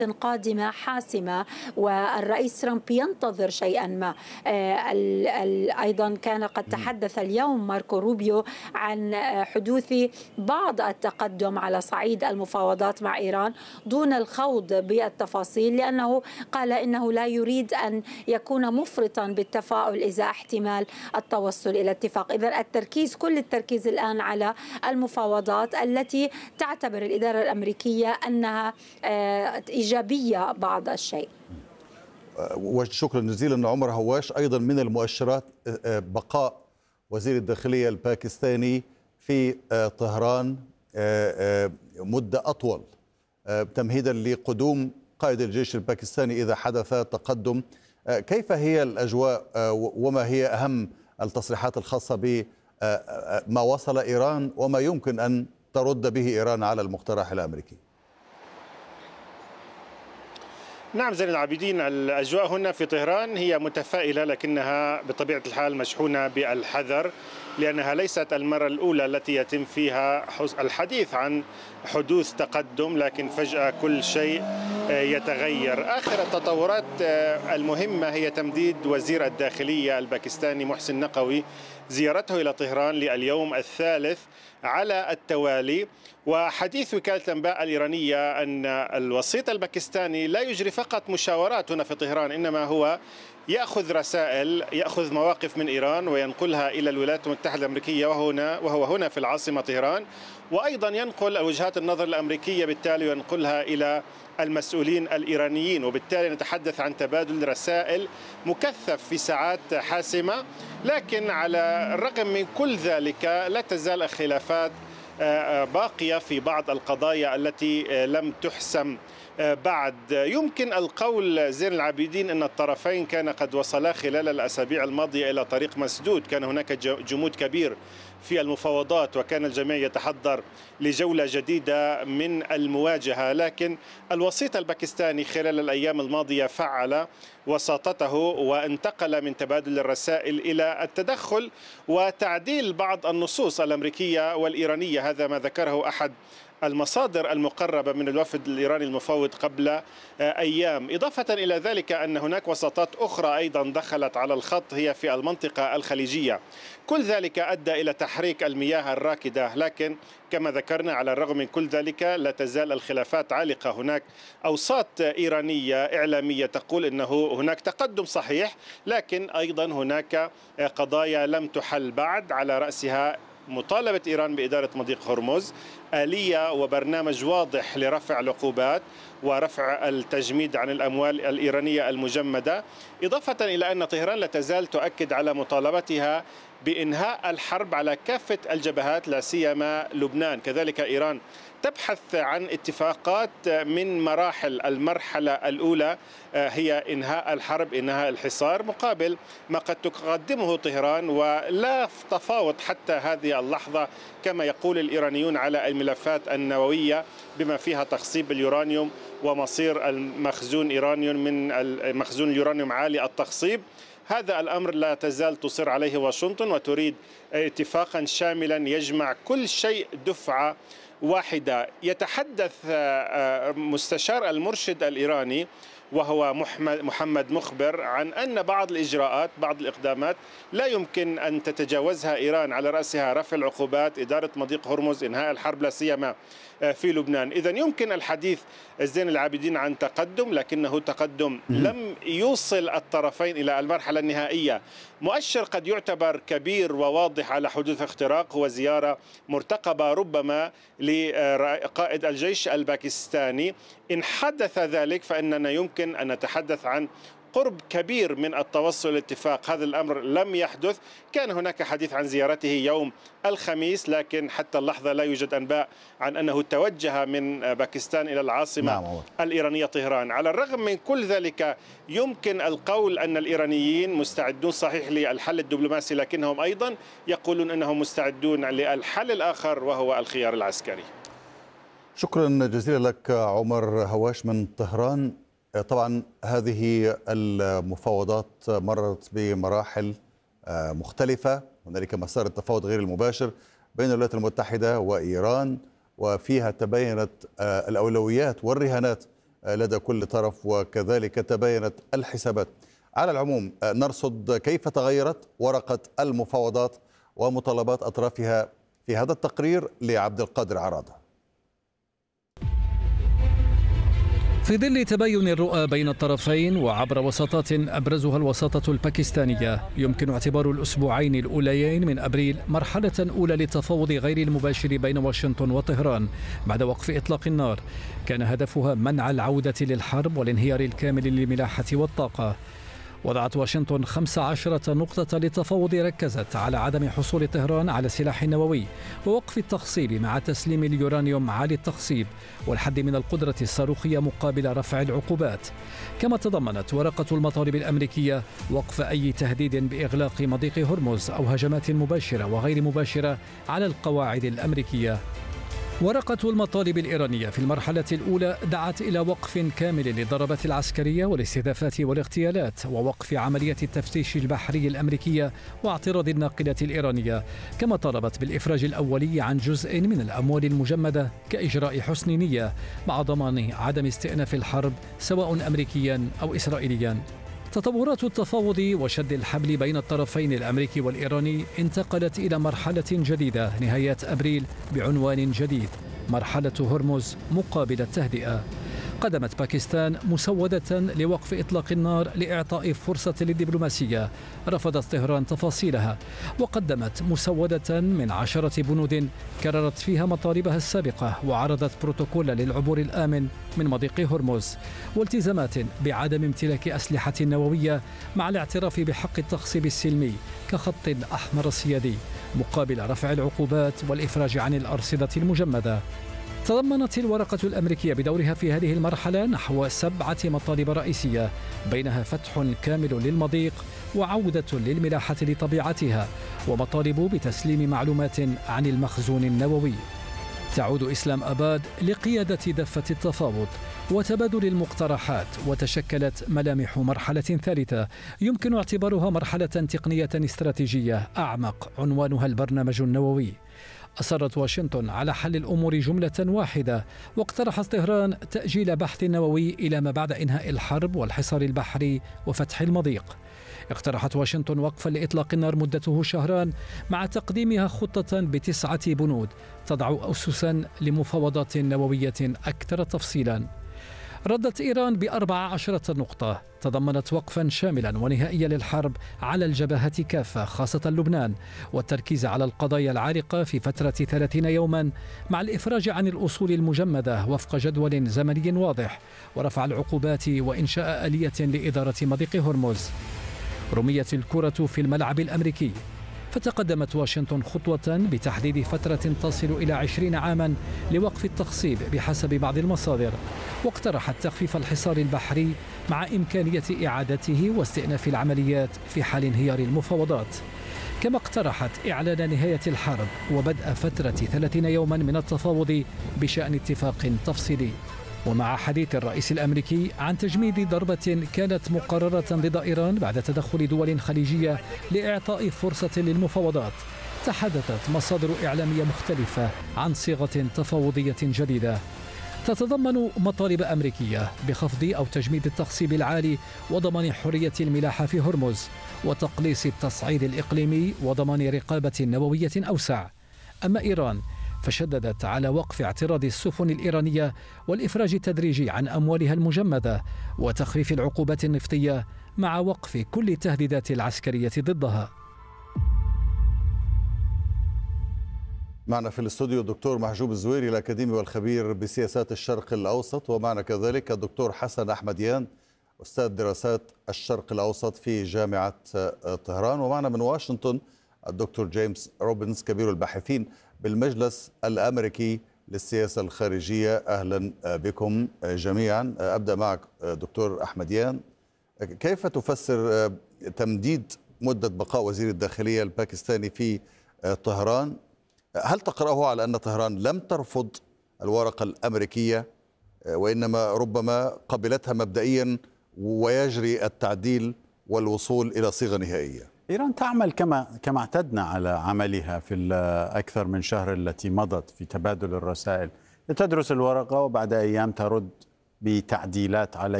قادمة حاسمة والرئيس ترامب ينتظر شيئا ما. أيضا كان قد تحدث اليوم ماركو روبيو عن حدوث بعض التقدم على صعيد المفاوضات مع إيران دون الخوض بالتفاصيل، لأنه قال إنه لا يريد أن يكون مفرطا بالتفاؤل إذا احتمال التوصل إلى اتفاق. إذن كل التركيز الآن على المفاوضات التي تعتبر الإدارة الأمريكية أنها إيجابية بعض الشيء. وشكرا جزيلا عمر هواش. أيضا من المؤشرات بقاء وزير الداخلية الباكستاني في طهران مدة أطول تمهيدا لقدوم قائد الجيش الباكستاني إذا حدث تقدم. كيف هي الأجواء وما هي أهم التصريحات الخاصة بما وصل إيران وما يمكن أن ترد به إيران على المقترح الأمريكي؟ نعم زين العابدين، الأجواء هنا في طهران هي متفائلة لكنها بطبيعة الحال مشحونة بالحذر، لأنها ليست المرة الأولى التي يتم فيها الحديث عن حدوث تقدم، لكن فجأة كل شيء يتغير. آخر التطورات المهمة هي تمديد وزير الداخلية الباكستاني محسن نقوي زيارته إلى طهران لليوم الثالث على التوالي. وحديث وكالة الأنباء الإيرانية أن الوسيط الباكستاني لا يجري فقط مشاورات هنا في طهران، إنما هو يأخذ رسائل، يأخذ مواقف من إيران وينقلها إلى الولايات المتحدة الأمريكية وهو هنا في العاصمة طهران، وأيضا ينقل وجهات النظر الأمريكية بالتالي وينقلها إلى المسؤولين الإيرانيين، وبالتالي نتحدث عن تبادل رسائل مكثف في ساعات حاسمة. لكن على الرغم من كل ذلك لا تزال الخلافات باقية في بعض القضايا التي لم تحسم بعد. يمكن القول زين العابدين أن الطرفين كان قد وصلا خلال الأسابيع الماضية إلى طريق مسدود، كان هناك جمود كبير في المفاوضات وكان الجميع يتحضر لجولة جديدة من المواجهة، لكن الوسيط الباكستاني خلال الأيام الماضية فعل وساطته وانتقل من تبادل الرسائل إلى التدخل وتعديل بعض النصوص الأمريكية والإيرانية. هذا ما ذكره أحد المصادر المقربة من الوفد الإيراني المفوض قبل أيام. إضافة إلى ذلك أن هناك وساطات أخرى أيضا دخلت على الخط هي في المنطقة الخليجية. كل ذلك أدى إلى تحريك المياه الراكدة، لكن كما ذكرنا على الرغم من كل ذلك لا تزال الخلافات عالقة. هناك أوساط إيرانية إعلامية تقول أنه هناك تقدم صحيح، لكن أيضا هناك قضايا لم تحل بعد، على رأسها مطالبة إيران بإدارة مضيق هرمز، آلية وبرنامج واضح لرفع العقوبات ورفع التجميد عن الأموال الإيرانية المجمدة، إضافة إلى أن طهران لا تزال تؤكد على مطالبتها بإنهاء الحرب على كافة الجبهات لا سيما لبنان. كذلك إيران تبحث عن اتفاقات من مراحل. المرحلة الأولى هي إنهاء الحرب، إنهاء الحصار، مقابل ما قد تقدمه طهران، ولا تفاوض حتى هذه اللحظة كما يقول الإيرانيون على الملفات النووية بما فيها تخصيب اليورانيوم ومصير المخزون اليورانيوم عالي التخصيب. هذا الأمر لا تزال تصر عليه واشنطن وتريد اتفاقا شاملا يجمع كل شيء دفعة واحدة. يتحدث مستشار المرشد الإيراني وهو محمد مخبر عن أن بعض الإجراءات، بعض الإقدامات لا يمكن أن تتجاوزها إيران، على رأسها رفع العقوبات، إدارة مضيق هرمز، إنهاء الحرب لا سيما في لبنان. إذن يمكن الحديث زين العابدين عن تقدم، لكنه تقدم لم يوصل الطرفين إلى المرحلة النهائية. مؤشر قد يعتبر كبير وواضح على حدوث اختراق هو زيارة مرتقبة ربما لقائد الجيش الباكستاني. إن حدث ذلك فإننا يمكن أن نتحدث عن قرب كبير من التوصل لاتفاق. هذا الأمر لم يحدث. كان هناك حديث عن زيارته يوم الخميس، لكن حتى اللحظة لا يوجد أنباء عن أنه توجه من باكستان إلى العاصمة الإيرانية طهران. على الرغم من كل ذلك يمكن القول أن الإيرانيين مستعدون صحيح للحل الدبلوماسي، لكنهم أيضا يقولون أنهم مستعدون للحل الآخر وهو الخيار العسكري. شكرا جزيلا لك عمر هواش من طهران. طبعا هذه المفاوضات مرت بمراحل مختلفة. هنالك مسار التفاوض غير المباشر بين الولايات المتحدة وإيران، وفيها تبينت الأولويات والرهانات لدى كل طرف، وكذلك تباينت الحسابات. على العموم نرصد كيف تغيرت ورقة المفاوضات ومطالبات أطرافها في هذا التقرير لعبد القادر عراضة. في ظل تباين الرؤى بين الطرفين وعبر وساطات أبرزها الوساطة الباكستانية، يمكن اعتبار الأسبوعين الأوليين من أبريل مرحلة أولى للتفاوض غير المباشر بين واشنطن وطهران بعد وقف إطلاق النار. كان هدفها منع العودة للحرب والانهيار الكامل للملاحة والطاقة. وضعت واشنطن 15 نقطة للتفاوض ركزت على عدم حصول طهران على سلاح نووي ووقف التخصيب مع تسليم اليورانيوم عالي التخصيب والحد من القدرة الصاروخية مقابل رفع العقوبات. كما تضمنت ورقة المطالب الأمريكية وقف أي تهديد بإغلاق مضيق هرمز أو هجمات مباشرة وغير مباشرة على القواعد الأمريكية. ورقة المطالب الإيرانية في المرحلة الأولى دعت إلى وقف كامل للضربات العسكرية والاستهدافات والاغتيالات ووقف عملية التفتيش البحري الأمريكية واعتراض الناقلات الإيرانية، كما طالبت بالإفراج الأولي عن جزء من الأموال المجمدة كإجراء حسن نية مع ضمان عدم استئناف الحرب سواء أمريكيا أو إسرائيليا. تطورات التفاوض وشد الحبل بين الطرفين الأمريكي والإيراني انتقلت إلى مرحلة جديدة نهاية أبريل بعنوان جديد، مرحلة هرمز مقابل التهدئة. قدمت باكستان مسودة لوقف إطلاق النار لإعطاء فرصة للدبلوماسية، رفضت طهران تفاصيلها، وقدمت مسودة من 10 بنود كررت فيها مطالبها السابقة وعرضت بروتوكول للعبور الآمن من مضيق هرمز والتزامات بعدم امتلاك أسلحة نووية مع الاعتراف بحق التخصيب السلمي كخط أحمر سيادي مقابل رفع العقوبات والإفراج عن الأرصدة المجمدة. تضمنت الورقة الأمريكية بدورها في هذه المرحلة نحو 7 مطالب رئيسية، بينها فتح كامل للمضيق وعودة للملاحة لطبيعتها ومطالب بتسليم معلومات عن المخزون النووي. تعود إسلام أباد لقيادة دفة التفاوض وتبادل المقترحات، وتشكلت ملامح مرحلة ثالثة يمكن اعتبارها مرحلة تقنية استراتيجية أعمق عنوانها البرنامج النووي. أصرت واشنطن على حل الأمور جملة واحدة، واقترحت طهران تأجيل بحث النووي إلى ما بعد إنهاء الحرب والحصار البحري وفتح المضيق. اقترحت واشنطن وقفا لإطلاق النار مدته شهران مع تقديمها خطة ب9 بنود تضع أسسا لمفاوضات نووية أكثر تفصيلا. ردت إيران ب14 نقطة تضمنت وقفا شاملا ونهائيا للحرب على الجبهات كافة خاصة لبنان، والتركيز على القضايا العالقة في فترة 30 يوما مع الإفراج عن الأصول المجمدة وفق جدول زمني واضح ورفع العقوبات وإنشاء آلية لإدارة مضيق هرمز. رميت الكرة في الملعب الأمريكي، فتقدمت واشنطن خطوة بتحديد فترة تصل إلى 20 عاما لوقف التخصيب بحسب بعض المصادر، واقترحت تخفيف الحصار البحري مع إمكانية إعادته واستئناف العمليات في حال انهيار المفاوضات. كما اقترحت إعلان نهاية الحرب وبدء فترة 30 يوما من التفاوض بشأن اتفاق تفصيلي. ومع حديث الرئيس الأمريكي عن تجميد ضربة كانت مقررة ضد إيران بعد تدخل دول خليجية لإعطاء فرصة للمفاوضات، تحدثت مصادر إعلامية مختلفة عن صيغة تفاوضية جديدة تتضمن مطالب أمريكية بخفض أو تجميد التخصيب العالي وضمان حرية الملاحة في هرمز وتقليص التصعيد الإقليمي وضمان رقابة نووية أوسع. أما إيران فشددت على وقف اعتراض السفن الإيرانية والإفراج التدريجي عن أموالها المجمدة وتخفيف العقوبات النفطية مع وقف كل التهديدات العسكرية ضدها. معنا في الاستوديو الدكتور محجوب الزويري الأكاديمي والخبير بسياسات الشرق الأوسط، ومعنا كذلك الدكتور حسن أحمديان أستاذ دراسات الشرق الأوسط في جامعة طهران، ومعنا من واشنطن الدكتور جيمس روبنز كبير الباحثين بالمجلس الأمريكي للسياسة الخارجية. أهلا بكم جميعا. أبدأ معك دكتور أحمديان، كيف تفسر تمديد مدة بقاء وزير الداخلية الباكستاني في طهران؟ هل تقرأه على أن طهران لم ترفض الورقة الأمريكية وإنما ربما قبلتها مبدئيا ويجري التعديل والوصول إلى صيغة نهائية؟ إيران تعمل كما اعتدنا على عملها في الأكثر من شهر التي مضت في تبادل الرسائل، تدرس الورقة وبعد أيام ترد بتعديلات عليه